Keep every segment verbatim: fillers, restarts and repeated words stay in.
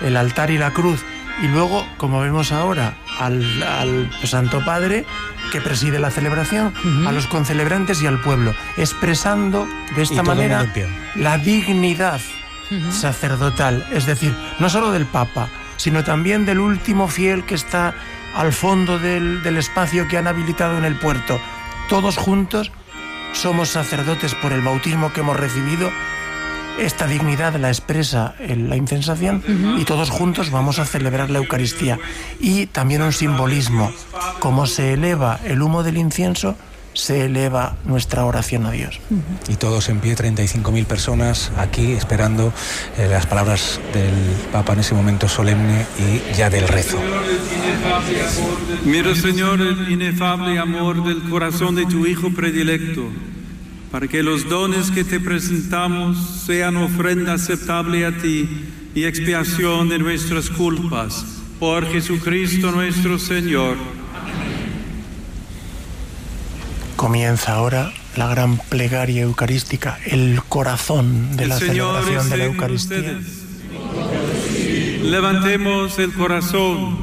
el altar y la cruz, y luego, como vemos ahora, al, al Santo Padre, que preside la celebración, uh-huh. a los concelebrantes y al pueblo, expresando de esta manera la dignidad uh-huh. sacerdotal, es decir, no solo del Papa, sino también del último fiel que está al fondo del, del espacio que han habilitado en el puerto. Todos juntos somos sacerdotes por el bautismo que hemos recibido. Esta dignidad la expresa en la incensación uh-huh. y todos juntos vamos a celebrar la Eucaristía. Y también un simbolismo, como se eleva el humo del incienso, se eleva nuestra oración a Dios. Uh-huh. Y todos en pie, treinta y cinco mil personas aquí esperando eh, las palabras del Papa en ese momento solemne y ya del rezo. Mira, Señor, el inefable amor del corazón de tu Hijo predilecto, para que los dones que te presentamos sean ofrenda aceptable a ti y expiación de nuestras culpas. Por Jesucristo nuestro Señor. Comienza ahora la gran plegaria eucarística, el corazón de la celebración de la Eucaristía. Levantemos el corazón.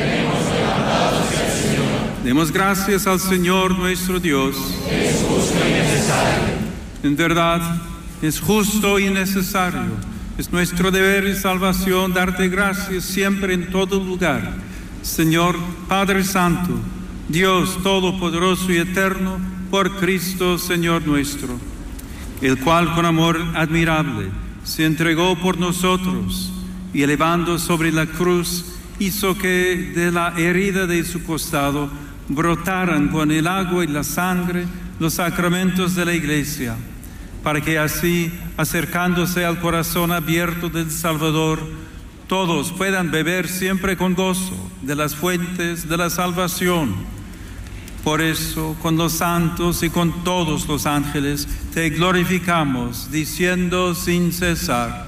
Demos gracias al Señor nuestro Dios. Es justo y necesario. En verdad, es justo y necesario. Es nuestro deber y salvación darte gracias siempre en todo lugar. Señor Padre Santo, Dios Todopoderoso y Eterno, por Cristo Señor nuestro, el cual con amor admirable se entregó por nosotros y elevando sobre la cruz hizo que de la herida de su costado brotaran con el agua y la sangre los sacramentos de la Iglesia, para que así, acercándose al corazón abierto del Salvador, todos puedan beber siempre con gozo de las fuentes de la salvación. Por eso, con los santos y con todos los ángeles, te glorificamos, diciendo sin cesar: